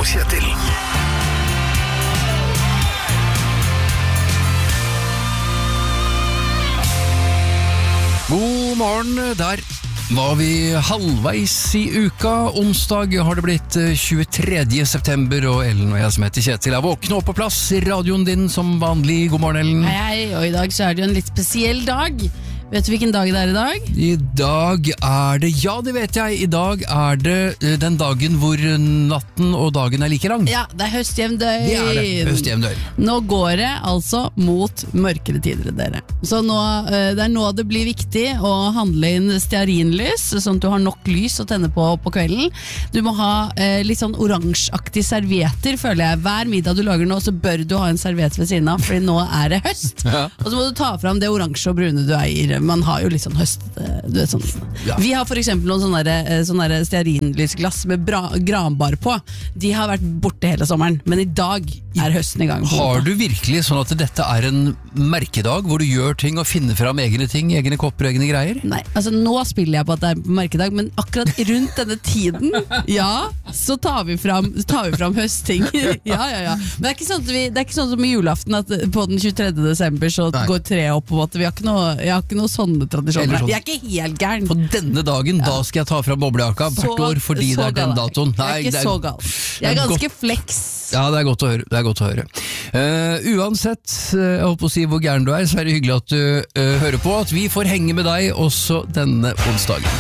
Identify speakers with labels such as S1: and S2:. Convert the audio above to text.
S1: og Kjetil.
S2: God morgen, der var vi halvveis i uka. Onsdag har det blitt 23. september, og Ellen og jeg som heter Kjetil er våkne opp på plass i radioen din som vanlig. God morgen, Ellen.
S3: Hei, og i dag så er det jo en litt spesiell dag. Vet du hvilken dag det er i dag?
S2: I dag er det, ja det vet jeg, i dag er det den dagen hvor natten og dagen er like lang.
S3: Ja, det er høstjevndøgn.
S2: Det er det, høstjevndøgn.
S3: Nå går det altså mot mørkere tider, dere. Så nå, det er nå det blir viktig å handle inn stearinlys, sånn at du har nok lys å tenne på kvelden. Du må ha litt sånn oransjeaktige servietter, føler jeg. Hver middag du lager nå, så bør du ha en serviett ved siden av, fordi nå er det høst.
S2: Ja.
S3: Og så må du ta fram det oransje og brune du eier. Man har jo litt sånn høst, du vet sånn.
S2: Ja.
S3: Vi har for eksempel noen sånne stearinlysglass med granbar på. De har vært borte hele sommeren, men i dag er høsten i gang.
S2: Har du virkelig sånn at dette er en merkedag hvor du gjør ting og finner fram egne ting, egne kopper og egne greier?
S3: Nei, altså nå spiller jeg på at det er merkedag, men akkurat rundt denne tiden, ja, så tar vi fram høstting. Ja. Men det er ikke sånn som i julaften at på den 23. desember så går treet opp på en måte. Jeg har ikke noe sånne tradisjoner.
S2: Sånn.
S3: Jeg er ikke helt gæren.
S2: På denne dagen, da skal jeg ta fram boblejaka hvert år, fordi det er den datoen.
S3: Nei, jeg er ikke så gal. Jeg er ganske flex.
S2: Ja, det er godt å høre. Uansett, jeg håper å si hvor gæren du er, så er det hyggelig at du hører på, at vi får henge med deg også denne onsdagen.